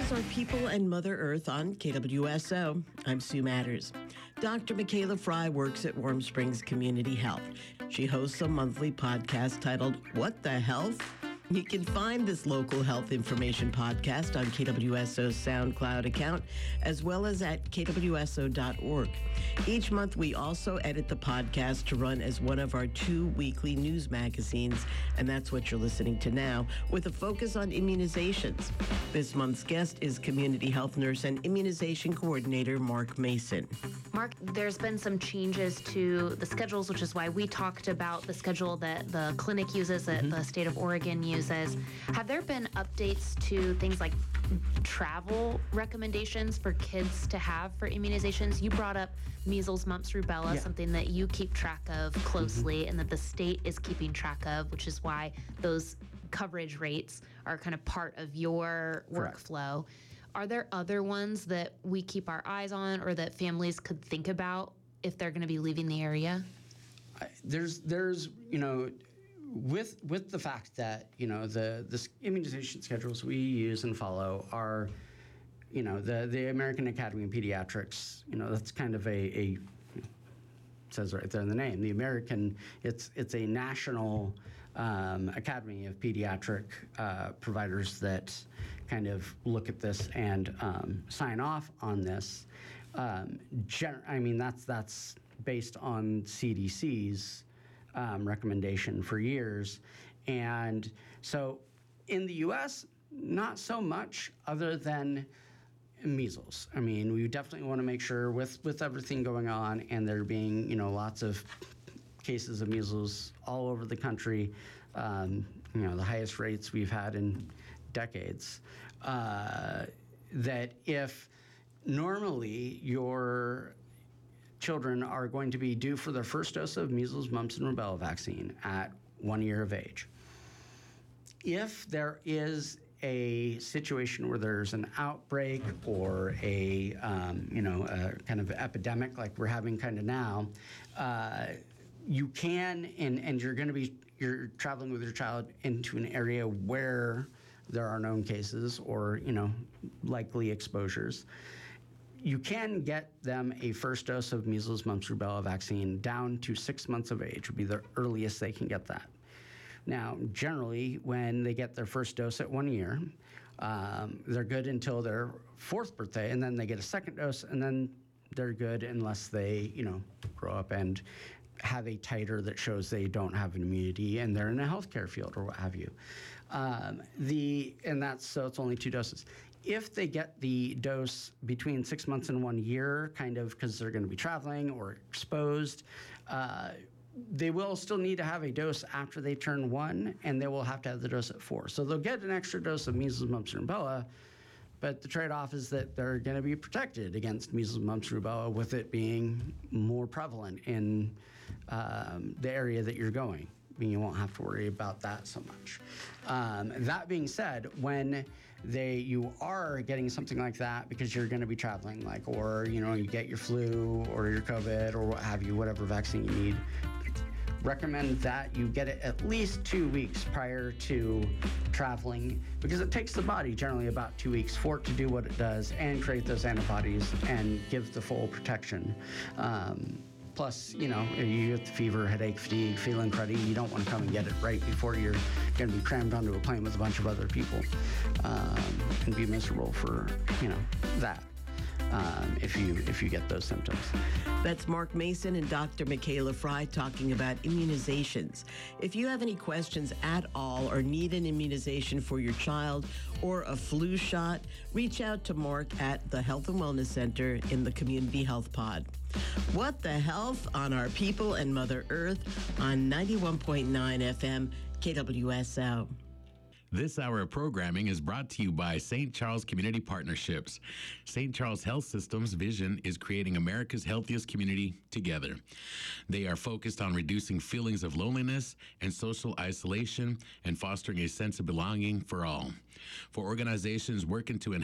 is Our People and Mother Earth on KWSO. I'm Sue Matters. Dr. Michaela Fry works at Warm Springs Community Health. She hosts a monthly podcast titled What the Health? You can find this local health information podcast on KWSO's SoundCloud account, as well as at kwso.org. Each month, we also edit the podcast to run as one of our 2 weekly news magazines, and that's what you're listening to now, with a focus on immunizations. This month's guest is community health nurse and immunization coordinator Mark Mason. Mark, there's been some changes to the schedules, which is why we talked about the schedule that the clinic uses, that the state of Oregon uses. Have there been updates to things like travel recommendations for kids to have for immunizations? You brought up measles, mumps, rubella, something that you keep track of closely and that the state is keeping track of, which is why those coverage rates are kind of part of your workflow. Are there other ones that we keep our eyes on or that families could think about if they're going to be leaving the area? There's with the fact that, the immunization schedules we use and follow are, the American Academy of Pediatrics, that's kind of it says right there in the name, the American, it's a national Academy of Pediatric providers that kind of look at this and sign off on this. That's based on CDC's recommendation for years. And so in the U.S., not so much other than measles. I mean, we definitely want to make sure with everything going on and there being, lots of cases of measles all over the country, the highest rates we've had in decades, that if normally your children are going to be due for their first dose of measles, mumps, and rubella vaccine at 1 year of age, if there is a situation where there's an outbreak or a kind of epidemic like we're having kind of now, you can and you're traveling with your child into an area where there are known cases or likely exposures. You can get them a first dose of measles, mumps, rubella vaccine down to 6 months of age would be the earliest they can get that. Now, generally, when they get their first dose at 1 year, they're good until their 4th birthday, and then they get a second dose, and then they're good unless they, grow up and have a titer that shows they don't have an immunity and they're in a healthcare field or what have you. So it's only 2 doses. If they get the dose between 6 months and 1 year, kind of because they're going to be traveling or exposed, they will still need to have a dose after they turn 1, and they will have to have the dose at 4. So they'll get an extra dose of measles, mumps, and rubella, but the trade-off is that they're going to be protected against measles, mumps, rubella with it being more prevalent in the area that you're going. I mean, you won't have to worry about that so much. That being said, when you are getting something like that because you're going to be traveling, or you get your flu or your COVID or what have you, whatever vaccine you need, recommend that you get it at least 2 weeks prior to traveling, because it takes the body generally about 2 weeks for it to do what it does and create those antibodies and give the full protection. Plus, you get the fever, headache, fatigue, feeling cruddy, you don't want to come and get it right before you're going to be crammed onto a plane with a bunch of other people and be miserable for, that. If you get those symptoms. That's Mark Mason and Dr. Michaela Fry talking about immunizations. If you have any questions at all or need an immunization for your child or a flu shot, reach out to Mark at the Health and Wellness Center in the Community Health Pod. What the Health on Our People and Mother Earth on 91.9 FM KWSO. This hour of programming is brought to you by St. Charles Community Partnerships. St. Charles Health System's vision is creating America's healthiest community together. They are focused on reducing feelings of loneliness and social isolation and fostering a sense of belonging for all. For organizations working to enhance